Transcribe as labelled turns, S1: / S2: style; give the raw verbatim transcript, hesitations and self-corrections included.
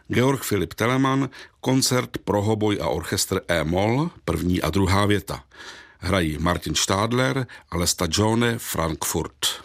S1: Georg Philipp Telemann, koncert pro hoboj a orchestr E-moll, první a druhá věta. Hrají Martin Stadler a Lesta Johne, Frankfurt.